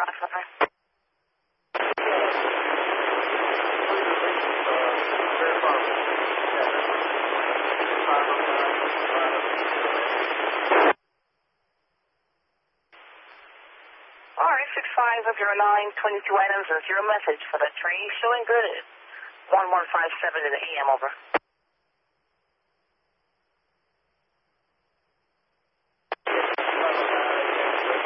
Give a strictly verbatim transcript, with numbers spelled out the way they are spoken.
Alpha. All right, six five zero nine, twenty-two items and zero message for the train showing good at one one five seven in the A M, over.